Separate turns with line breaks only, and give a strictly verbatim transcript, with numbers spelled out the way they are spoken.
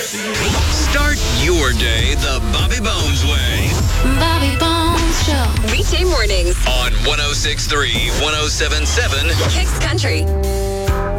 Start your day the Bobby Bones way.
Bobby Bones Show.
Weekday mornings
On one oh six point three, one oh seven point seven
Kicks Country.